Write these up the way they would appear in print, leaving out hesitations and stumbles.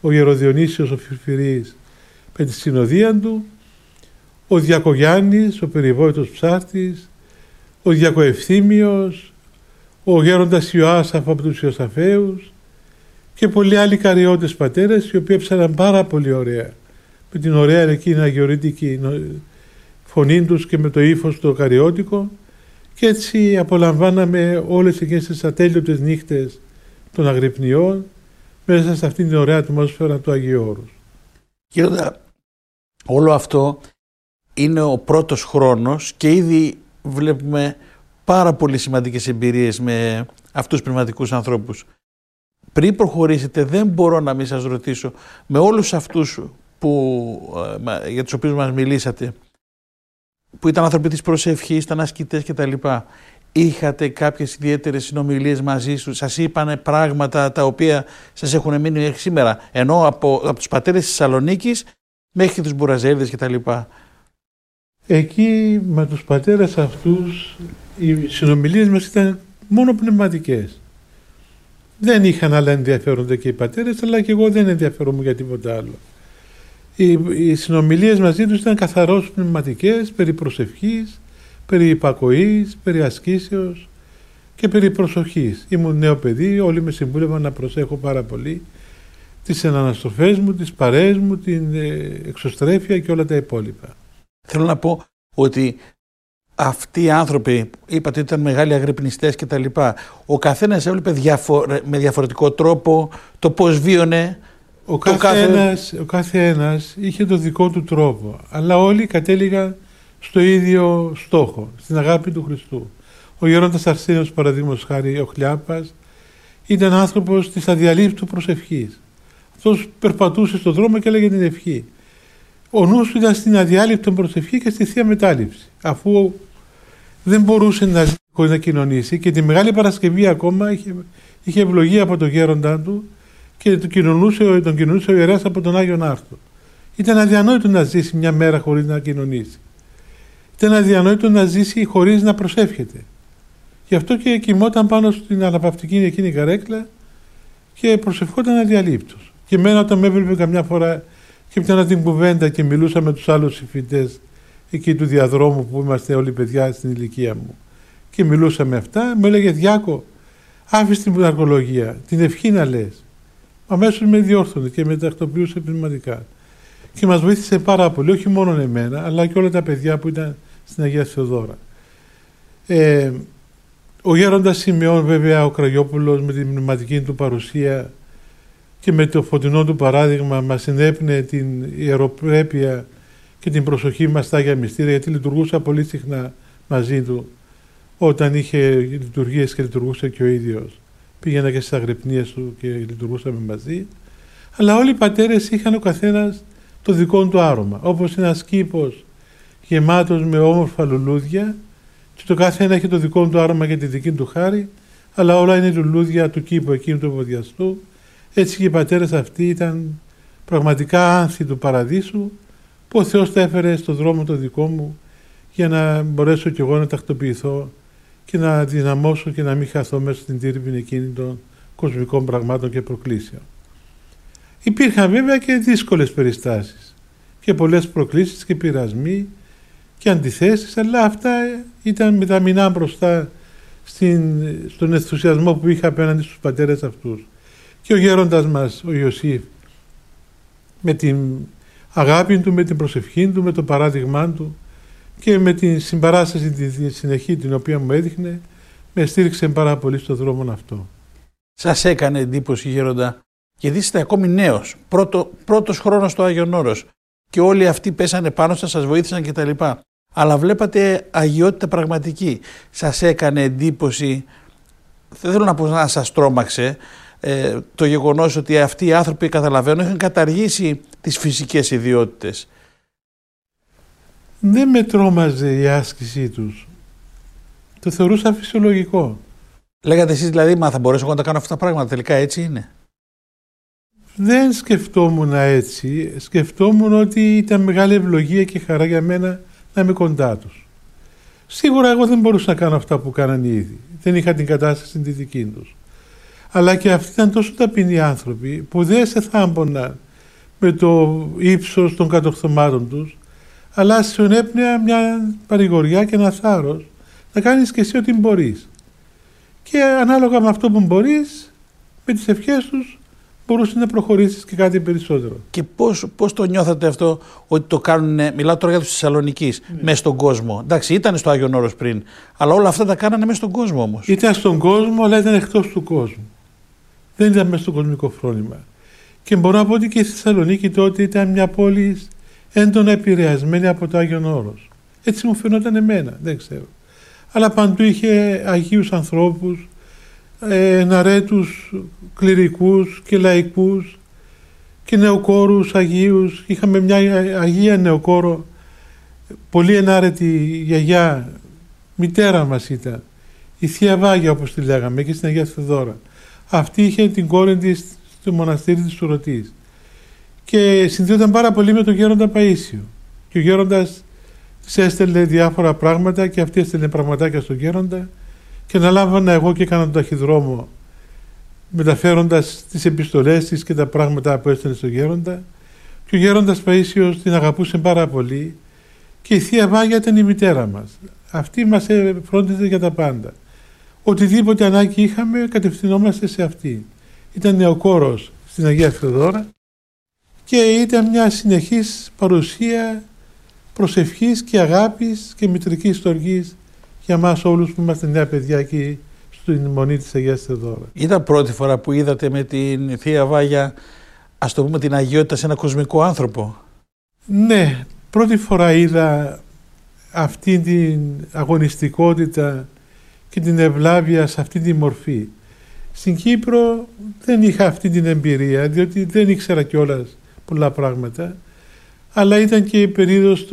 ο Γεροδιονύσιος ο Φυρφυρής με τη συνοδεία του, ο Διακογιάννης, ο περιβόητος ψάρτης, ο Διακοευθύμιος, ο γέροντας Ιωάσαφ από τους Ιωσαφαίους και πολλοί άλλοι καριώτες πατέρες, οι οποίοι έψαναν πάρα πολύ ωραία, με την ωραία εκείνη αγιορείτικη φωνή τους και με το ύφος το καριώτικο, και έτσι απολαμβάναμε όλες εκείνες τις ατέλειωτες νύχτες των αγρυπνιών μέσα σε αυτήν την ωραία ατμόσφαιρα του Αγίου Όρους. Γέροντα, όλο αυτό είναι ο πρώτος χρόνος και ήδη βλέπουμε πάρα πολύ σημαντικές εμπειρίες με αυτούς τους πνευματικούς ανθρώπους. Πριν προχωρήσετε, δεν μπορώ να μην σας ρωτήσω, με όλους αυτούς για τους οποίους μας μιλήσατε, που ήταν άνθρωποι της προσευχής, ήταν ασκητές κτλ., είχατε κάποιες ιδιαίτερες συνομιλίες μαζί τους, σας είπανε πράγματα τα οποία σας έχουν μείνει μέχρι σήμερα, ενώ από τους πατέρες της Θεσσαλονίκης μέχρι τους Μπουραζέλιδες κτλ.? Εκεί με τους πατέρες αυτούς οι συνομιλίες μας ήταν μόνο πνευματικές. Δεν είχαν άλλα ενδιαφέροντα και οι πατέρες, αλλά και εγώ δεν ενδιαφέρομαι για τίποτα άλλο. Οι συνομιλίες μαζί τους ήταν καθαρώς πνευματικές, περί προσευχής, περί υπακοής, περί ασκήσεως και περί προσοχής. Ήμουν νέο παιδί, όλοι με συμβούλευαν να προσέχω πάρα πολύ τις αναστροφές μου, τις παρέες μου, την εξωστρέφεια και όλα τα υπόλοιπα. Θέλω να πω ότι αυτοί οι άνθρωποι, είπατε ότι ήταν μεγάλοι αγρυπνιστές και τα λοιπά, ο καθένας έβλεπε με διαφορετικό τρόπο το πώς βίωνε. Ο κάθε ένας είχε το δικό του τρόπο, αλλά όλοι κατέληγαν στο ίδιο στόχο, στην αγάπη του Χριστού. Ο γέροντας Αρσένιος, παραδείγματος χάρη, ο Χλιάπας, ήταν άνθρωπος της αδιαλείπτου προσευχής. Αυτός περπατούσε στον δρόμο και έλεγε την ευχή. Ο νους του ήταν στην αδιάλειπτη προσευχή και στη Θεία Μετάληψη, αφού δεν μπορούσε να ζει χωρίς να κοινωνήσει, και τη Μεγάλη Παρασκευή ακόμα είχε ευλογία από τον γέροντά του και τον κοινωνούσε ο ιερέας από τον Άγιον Άρθρο. Ήταν αδιανόητο να ζήσει μια μέρα χωρίς να κοινωνήσει. Ήταν αδιανόητο να ζήσει χωρίς να προσεύχεται. Γι' αυτό και κοιμόταν πάνω στην αναπαυτική εκείνη καρέκλα και προσευχόταν αδιαλείπτως. Και εμένα, όταν με έβλεπε καμιά φορά και πιάνα την κουβέντα και μιλούσα με τους άλλους συμφοιτητές εκεί του διαδρόμου που είμαστε όλοι παιδιά στην ηλικία μου, και μιλούσαμε αυτά, μου έλεγε: Διάκο, άφησε την αργολογία, την ευχή να λες. Αμέσως με διόρθωνε και με τακτοποιούσε πνευματικά. Και μας βοήθησε πάρα πολύ, όχι μόνο εμένα, αλλά και όλα τα παιδιά που ήταν στην Αγία Θεοδόρα. Ο γέροντας Σιμεών, βέβαια, ο Κραγιόπουλος, με την πνευματική του παρουσία και με το φωτεινό του παράδειγμα, μας συνέπνεε την ιεροπρέπεια και την προσοχή μας στα Άγια Μυστήρια, γιατί λειτουργούσα πολύ συχνά μαζί του όταν είχε λειτουργίες και λειτουργούσε και ο ίδιος. Πήγαινα και στις αγρυπνίες του και λειτουργούσαμε μαζί. Αλλά όλοι οι πατέρες είχαν ο καθένας το δικό του άρωμα, όπως ένας κήπος γεμάτος με όμορφα λουλούδια, και το κάθε ένα έχει το δικό του άρωμα για τη δική του χάρη, αλλά όλα είναι λουλούδια του κήπου εκείνου του ευωδιαστού. Έτσι και οι πατέρες αυτοί ήταν πραγματικά άνθη του παραδείσου, που ο Θεός τα έφερε στον δρόμο το δικό μου, για να μπορέσω κι εγώ να τακτοποιηθώ και να δυναμώσω και να μην χαθώ μέσα στην τύρπη εκείνη των κοσμικών πραγμάτων και προκλήσεων. Υπήρχαν βέβαια και δύσκολες περιστάσεις και πολλές προκλήσεις και πειρασμοί και αντιθέσεις, αλλά αυτά ήταν μεταμεινά μπροστά στον ενθουσιασμό που είχα απέναντι στους πατέρες αυτούς. Και ο γέροντας μας, ο Ιωσήφ, με την αγάπη του, με την προσευχή του, με το παράδειγμά του και με την συμπαράσταση τη συνεχή την οποία μου έδειχνε, με στήριξε πάρα πολύ στον δρόμο αυτό. Σας έκανε εντύπωση, γέροντα, γιατί είστε ακόμη νέος, πρώτος χρόνος στο Άγιον Όρος, και όλοι αυτοί πέσανε πάνω σας βοήθησαν κτλ. Αλλά βλέπατε αγιότητα πραγματική. Σας έκανε εντύπωση, δεν θέλω να πω να σας τρόμαξε, το γεγονός ότι αυτοί οι άνθρωποι, καταλαβαίνω, είχαν καταργήσει τις φυσικές ιδιότητες? Δεν με τρόμαζε η άσκησή τους. Το θεωρούσα φυσιολογικό. Λέγατε εσείς δηλαδή, μα θα μπορέσω εγώ να τα κάνω αυτά τα πράγματα, τελικά έτσι είναι? Δεν σκεφτόμουν έτσι. Σκεφτόμουν ότι ήταν μεγάλη ευλογία και χαρά για μένα να είμαι κοντά τους. Σίγουρα εγώ δεν μπορούσα να κάνω αυτά που κάνανε ήδη. Δεν είχα την κατάσταση τη δική τους. Αλλά και αυτοί ήταν τόσο ταπεινοί άνθρωποι που δεν σε θάμποναν με το ύψος των κατοχθωμάτων τους, αλλά σου ενέπνεε μια παρηγοριά και ένα θάρρος να κάνεις και εσύ ό,τι μπορείς. Και ανάλογα με αυτό που μπορείς, με τις ευχές τους, μπορούσε να προχωρήσεις και κάτι περισσότερο. Και πώς το νιώθατε αυτό ότι το κάνουν, μιλάω τώρα για τους Θεσσαλονικής, μέσα στον κόσμο. Εντάξει, ήταν στο Άγιον Όρος πριν, αλλά όλα αυτά τα κάνανε μέσα στον κόσμο όμως. Ήταν στον κόσμο, αλλά ήταν εκτός του κόσμου. Δεν ήταν μέσα στο κοσμικό φρόνημα. Και μπορώ να πω ότι και η Θεσσαλονίκη τότε ήταν μια πόλη έντονα επηρεασμένη από το Άγιον Όρος. Έτσι μου φαινόταν εμένα, δεν ξέρω. Αλλά παντού είχε αγίους ανθρώπους, εναρέτους κληρικούς και λαϊκούς και νεοκόρους αγίους. Είχαμε μια αγία νεοκόρο, πολύ ενάρετη γιαγιά, μητέρα μας ήταν, η Θεία Βάγια όπως τη λέγαμε, και στην Αγία Θεοδώρα. Αυτή είχε την κόρη της στο μοναστήρι της Σουρωτής και συνδέονταν πάρα πολύ με τον Γέροντα Παΐσιο. Και ο Γέροντας της έστελνε διάφορα πράγματα και αυτή έστελνε πραγματάκια στον Γέροντα και αναλάμβανα εγώ και έκανα τον ταχυδρόμο μεταφέροντας τις επιστολές της και τα πράγματα που έστελνε στον Γέροντα. Και ο Γέροντας Παΐσιος την αγαπούσε πάρα πολύ και η Θεία Βάγια ήταν η μητέρα μας. Αυτή μας φρόντιζε για τα πάντα. Οτιδήποτε ανάγκη είχαμε κατευθυνόμαστε σε αυτή. Ήταν νεοκόρος στην Αγία Θεοδώρα και ήταν μια συνεχής παρουσία προσευχής και αγάπης και μητρικής στοργής για μας όλους που είμαστε νέα παιδιά εκεί στην Μονή της Αγίας Θεοδώρα. Ήταν πρώτη φορά που είδατε με την Θεία Βάγια, ας το πούμε, την αγιότητα σε ένα κοσμικό άνθρωπο? Ναι, πρώτη φορά είδα αυτή την αγωνιστικότητα και την ευλάβεια σε αυτή τη μορφή. Στην Κύπρο δεν είχα αυτή την εμπειρία, διότι δεν ήξερα κιόλας πολλά πράγματα, αλλά ήταν και η περίοδος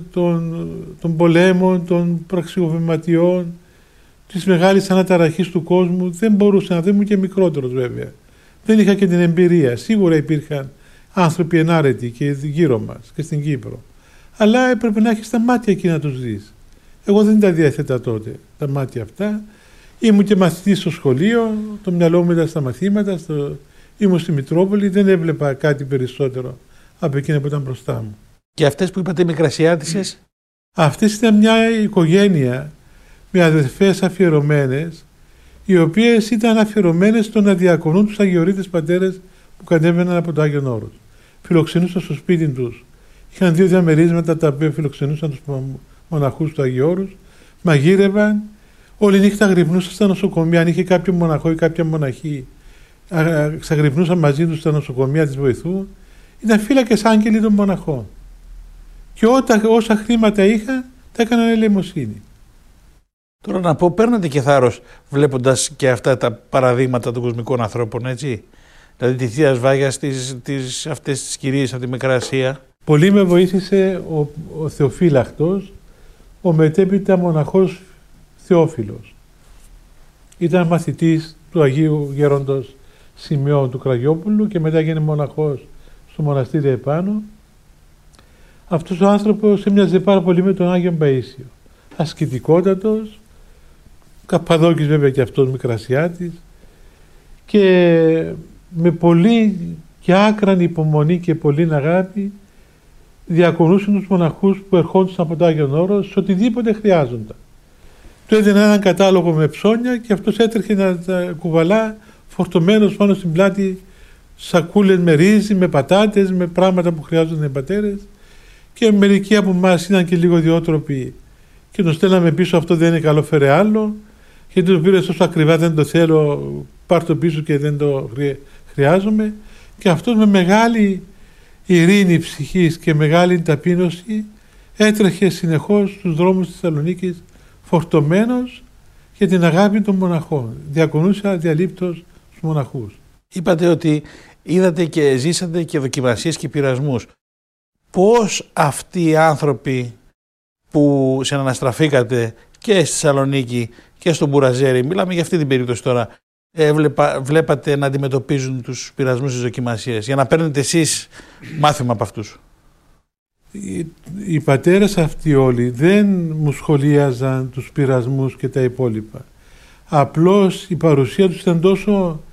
των πολέμων, των πραξικοπηματιών, της μεγάλης αναταραχής του κόσμου. Δεν μπορούσα να δω, ήμουν και μικρότερος βέβαια. Δεν είχα και την εμπειρία. Σίγουρα υπήρχαν άνθρωποι ενάρετοι και γύρω μας και στην Κύπρο. Αλλά έπρεπε να έχεις τα μάτια εκεί να τους δεις. Εγώ δεν τα διέθετα τότε, τα μάτια αυτά. Ήμουν και μαθητής στο σχολείο, το μυαλό μου ήταν στα μαθήματα, ήμουν στη Μητρόπολη, δεν έβλεπα κάτι περισσότερο από εκείνα που ήταν μπροστά μου. Και αυτές που είπατε μικρασιάτισσες? Αυτές ήταν μια οικογένεια με αδερφές αφιερωμένες, οι οποίες ήταν αφιερωμένες στο να διακονούν τους αγιορείτες πατέρες που κατέβαιναν από το Άγιον Όρος. Φιλοξενούσαν στο σπίτι τους. Είχαν 2 διαμερίσματα τα οποία φιλοξενούσαν τους μοναχούς του Αγίου Όρους, μαγείρευαν, όλη νύχτα αγρυπνούσαν στα νοσοκομεία. Αν είχε κάποιο μοναχό ή κάποια μοναχή, ξαγρυπνούσαν μαζί τους στα νοσοκομεία της βοηθού. Ήταν φύλακες άγγελοι των μοναχών. Και όσα χρήματα είχαν, τα έκαναν ελεημοσύνη. Τώρα να πω, παίρνετε και θάρρος βλέποντας και αυτά τα παραδείγματα των κοσμικών ανθρώπων, έτσι? Δηλαδή τη Θεία Βάγια, αυτές τις κυρίες από τη Μικρά Ασία. Πολύ με βοήθησε ο Θεοφύλακτος, ο μετέπειτα μοναχός Θεόφιλος. Ήταν μαθητής του Αγίου Γέροντος Σημειών του Κραγιόπουλου και μετά έγινε μοναχός στο μοναστήρι επάνω. Αυτός ο άνθρωπος έμοιαζε πάρα πολύ με τον Άγιον Παΐσιο. Ασκητικότατος, Καπαδόκης βέβαια και αυτός Μικρασιάτης, και με πολύ και άκρανη υπομονή και πολύ αγάπη διακονούσαν τους μοναχούς που ερχόντουσαν από το Άγιον Όρος σε οτιδήποτε χρειάζονταν. Του έδινε έναν κατάλογο με ψώνια και αυτός έτρεχε να τα κουβαλά φορτωμένος πάνω στην πλάτη σακούλες με ρύζι, με πατάτες, με πράγματα που χρειάζονταν οι πατέρες, και μερικοί από εμάς ήταν και λίγο ιδιότροποι και τον στέλναμε πίσω, αυτό δεν είναι καλό, φέρε άλλο, γιατί το πήρε τόσο ακριβά, δεν το θέλω, πάρ' το πίσω και δεν το χρειάζομαι. Και αυτός με μεγάλη ειρήνη ψυχής και μεγάλη ταπείνωση έτρεχε συνεχώς στους δρόμους της Θεσσαλονίκης φορτωμένος για την αγάπη των μοναχών. Διακονούσε αδιαλείπτως στους μοναχούς. Είπατε ότι είδατε και ζήσατε και δοκιμασίες και πειρασμούς. Πώς αυτοί οι άνθρωποι που συναναστραφήκατε και στη Θεσσαλονίκη και στον Μπουραζέρι, μιλάμε για αυτή την περίπτωση τώρα, βλέπατε να αντιμετωπίζουν τους πειρασμούς στις δοκιμασίες, για να παίρνετε εσείς μάθημα από αυτούς? Οι πατέρες αυτοί όλοι δεν μου σχολίαζαν τους πειρασμούς και τα υπόλοιπα. Απλώς η παρουσία τους ήταν τόσο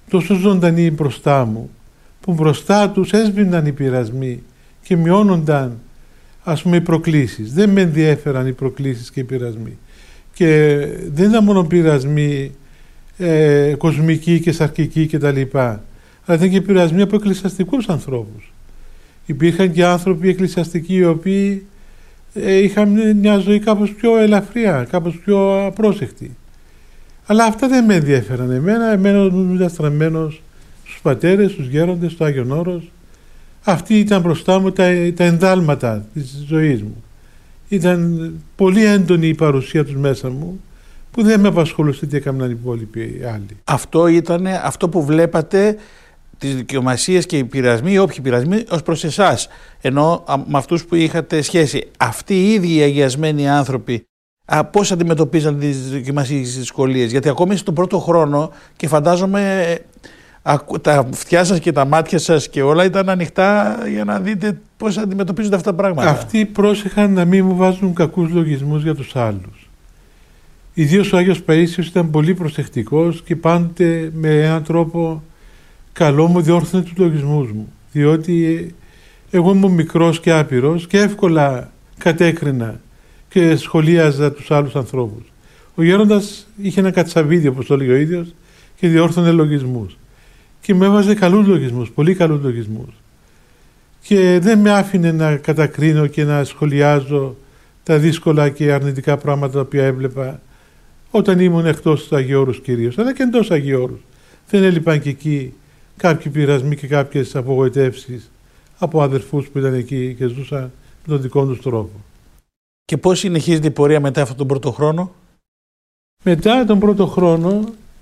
τόσο ζωντανοί μπροστά μου, που μπροστά τους έσβηναν οι πειρασμοί και μειώνονταν, ας πούμε, οι προκλήσεις. Δεν με ενδιέφεραν οι προκλήσεις και οι πειρασμοί. Και δεν ήταν μόνο πειρασμοί κοσμικοί και σαρκικοί κτλ. Αλλά ήταν και πειρασμοί από εκκλησιαστικούς ανθρώπους. Υπήρχαν και άνθρωποι εκκλησιαστικοί οι οποίοι είχαν μια ζωή κάπως πιο ελαφριά, κάπως πιο απρόσεκτη. Αλλά αυτά δεν με ενδιαφέραν εμένα ήμουν στραμμένος στους πατέρες, στους γέροντες, στο Άγιον Όρος. Αυτοί ήταν μπροστά μου τα ενδάλματα της ζωής μου. Ήταν πολύ έντονη η παρουσία τους μέσα μου, που δεν με απασχολούσε τι έκαναν οι υπόλοιποι άλλοι. Αυτό ήταν αυτό που βλέπατε, τις δικαιομασίες και οι πειρασμοί, οι όποιοι πειρασμοί, ως προς εσάς, ενώ με αυτούς που είχατε σχέση. Αυτοί οι ίδιοι οι αγιασμένοι άνθρωποι, πώς αντιμετωπίζαν τις δικαιομασίες και τις δυσκολίες? Γιατί ακόμη στον πρώτο χρόνο, και φαντάζομαι τα αυτιά σας και τα μάτια σας και όλα ήταν ανοιχτά για να δείτε πώς αντιμετωπίζονται αυτά τα πράγματα. Αυτοί πρόσεχαν να μην μου βάζουν κακούς λογισμούς για τους άλλους. Ιδίως ο Άγιος Παΐσιος ήταν πολύ προσεκτικός και πάντοτε με έναν τρόπο καλό μου διόρθωνε τους λογισμούς μου. Διότι εγώ ήμουν μικρός και άπειρος και εύκολα κατέκρινα και σχολίαζα τους άλλους ανθρώπους. Ο γέροντας είχε ένα κατσαβίδι, όπως το έλεγε ο ίδιος, και διόρθωνε λογισμούς. Και με έβαζε καλούς λογισμούς, πολύ καλούς λογισμούς. Και δεν με άφηνε να κατακρίνω και να σχολιάζω τα δύσκολα και αρνητικά πράγματα τα οποία έβλεπα όταν ήμουν εκτός του Αγίου Όρους κυρίως, αλλά και εντός Αγίου Όρους. Δεν έλειπαν και εκεί κάποιοι πειρασμοί και κάποιες απογοητεύσεις από αδερφούς που ήταν εκεί και ζούσαν με τον δικό τους τρόπο. Και πώς συνεχίζεται η πορεία μετά αυτόν τον πρώτο χρόνο? Μετά τον πρώτο χρόνο,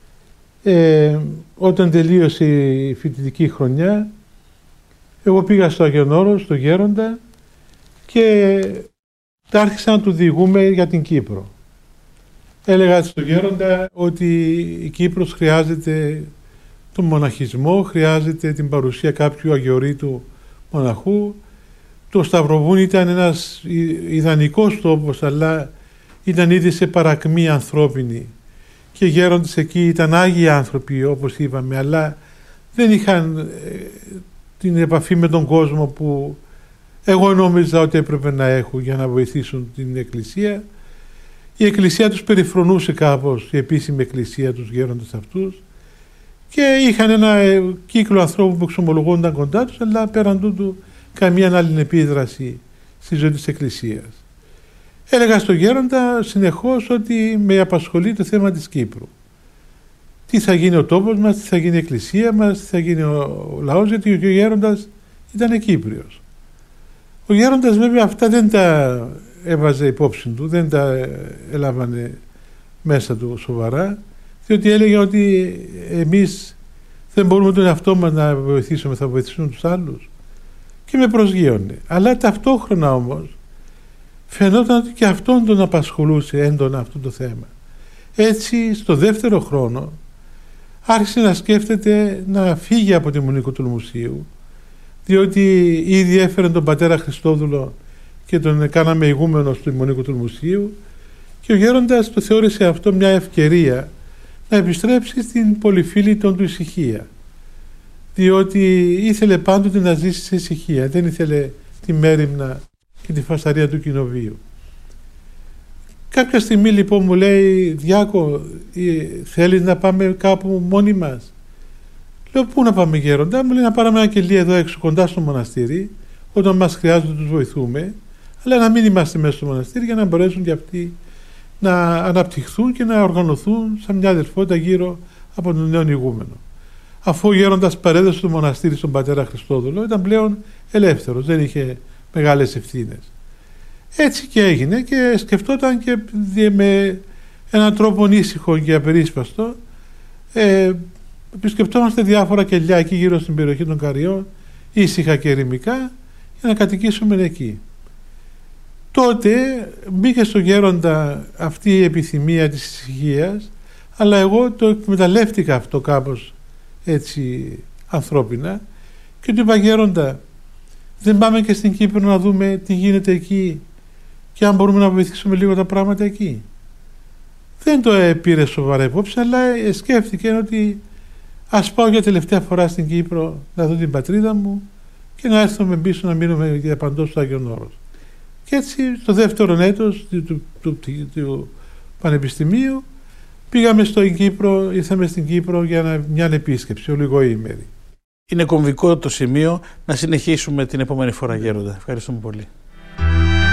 όταν τελείωσε η φοιτητική χρονιά, εγώ πήγα στο Άγιον Όρος, στο Γέροντα, και άρχισα να του διηγούμε για την Κύπρο. Έλεγα στο Γέροντα ότι η Κύπρος χρειάζεται τον μοναχισμό, χρειάζεται την παρουσία κάποιου αγιορείτου μοναχού. Το Σταυροβούνι ήταν ένας ιδανικός τόπος, αλλά ήταν ήδη σε παρακμή ανθρώπινη. Και οι γέροντες εκεί ήταν άγιοι άνθρωποι, όπως είπαμε, αλλά δεν είχαν την επαφή με τον κόσμο που εγώ νόμιζα ότι έπρεπε να έχουν για να βοηθήσουν την Εκκλησία. Η Εκκλησία τους περιφρονούσε κάπως, η επίσημη Εκκλησία, τους γέροντες αυτούς, και είχαν ένα κύκλο ανθρώπων που εξομολογούνταν κοντά τους, αλλά πέραν τούτου καμία άλλη επίδραση στη ζωή της Εκκλησίας. Έλεγα στον γέροντα συνεχώς ότι με απασχολεί το θέμα της Κύπρου. Τι θα γίνει ο τόπος μας, τι θα γίνει η Εκκλησία μας, τι θα γίνει ο λαός, γιατί ο γέροντας ήταν Κύπριος. Ο γέροντας βέβαια αυτά δεν τα έβαζε υπόψη του, δεν τα έλαβανε μέσα του σοβαρά, διότι έλεγε ότι εμείς δεν μπορούμε τον εαυτό μας να βοηθήσουμε, θα βοηθήσουμε τους άλλους, και με προσγείωνε. Αλλά ταυτόχρονα όμως φαινόταν ότι και αυτόν τον απασχολούσε έντονα αυτό το θέμα. Έτσι, στο δεύτερο χρόνο άρχισε να σκέφτεται να φύγει από τη Μονή Κοτολμουσίου, διότι ήδη έφερε τον πατέρα Χριστόδουλο και τον κάναμε ηγούμενο στη Μονή Κοτολμουσίου, και ο γέροντας το θεώρησε αυτό μια ευκαιρία να επιστρέψει στην πολυφίλητον του ησυχία, διότι ήθελε πάντοτε να ζήσει σε ησυχία, δεν ήθελε τη μέριμνα και τη φασαρία του κοινοβίου. Κάποια στιγμή λοιπόν μου λέει, Διάκο, θέλεις να πάμε κάπου μόνοι μας? Λέω, πού να πάμε γέροντα? Μου λέει, να πάρουμε ένα κελί εδώ έξω κοντά στο μοναστήρι, όταν μας χρειάζεται τους βοηθούμε, αλλά να μην είμαστε μέσα στο μοναστήρι, για να μπορέσουν και αυτοί να αναπτυχθούν και να οργανωθούν σαν μια αδερφότητα γύρω από τον νέο ηγούμενο. Αφού ο γέροντας παρέδωσε το μοναστήρι στον πατέρα Χριστόδουλο, ήταν πλέον ελεύθερος, δεν είχε μεγάλες ευθύνες. Έτσι και έγινε, και σκεφτόταν και με έναν τρόπο ήσυχο και απερίσπαστο. Επισκεφτόμαστε διάφορα κελιά εκεί γύρω στην περιοχή των Καριών, ήσυχα και ερημικά, για να κατοικήσουμε εκεί. Τότε μπήκε στο γέροντα αυτή η επιθυμία της ησυχίας, αλλά εγώ το εκμεταλλεύτηκα αυτό κάπως έτσι ανθρώπινα, και του είπα, γέροντα, δεν πάμε και στην Κύπρο να δούμε τι γίνεται εκεί και αν μπορούμε να βοηθήσουμε λίγο τα πράγματα εκεί? Δεν το πήρε σοβαρά υπόψη, αλλά σκέφτηκε ότι ας πάω για τελευταία φορά στην Κύπρο να δω την πατρίδα μου και να έρθουμε πίσω να μείνουμε για παντός στο Άγιον Όρος. Και έτσι το δεύτερο έτος του Πανεπιστημίου πήγαμε στην Κύπρο, ήρθαμε στην Κύπρο για μια επίσκεψη ολιγοήμερη. Είναι κομβικό το σημείο. Να συνεχίσουμε την επόμενη φορά, Γέροντα. Ευχαριστούμε πολύ.